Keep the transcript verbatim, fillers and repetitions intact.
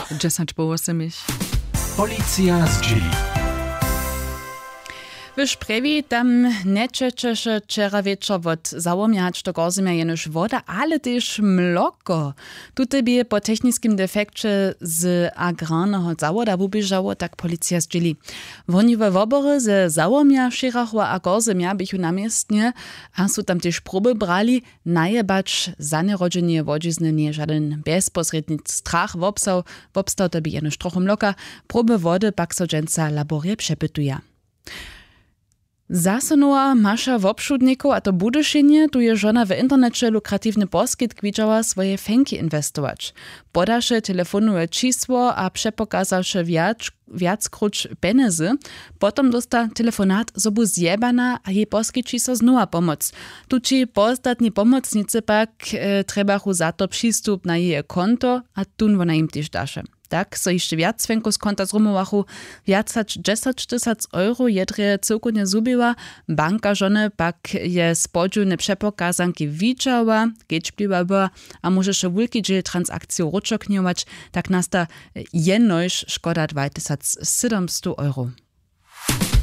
dziesięć po osiem. Policja z dzieli. W Szprewi tam nečečeše wczera wieczor od załomjać do Gorzymia jenoż woda, ale też mloko. Tutaj by po technickim defekcie z agrarnego zawoda wubieżało, tak policja zdzieli. Woniwe wobory ze załomja, Širachua a Gorzymia bychu namiestnie, a su tam też próby brali, najebacz za nerodzenie wodzizny nie żaden bezpośredni strach wopsał, wopstał to by jenoż trochę mloka, próby wody pak so dżęca laborie przepytuje. Zasunęła Masza w obszudniku, a to Budyšinie, tu je żona w internecie lukratywny poskyt widziała swoje fenki inwestować. Podaše telefonuje čísło, a przepokazaše wiac, wiac kruč penezy. Potom dosta telefonat, zobu zjebana, a jej poskyči so znowa pomoc. Tuči postatni pomocnicy pak e, trebachu za to przystup na jej konto, a tun ona im też daše. Tak, so jeszcze wiac fenku z konta zrumowachu, wiac hač dziesięć tysięcy euro jedre całkonie zubiła, banka żony pak je spodziewne przepokazanki widziała, gieczbliwa była, a może się wielki dziel transakcji roczokniować, tak nasta jenoś szkoda dwa tysiące siedemset euro.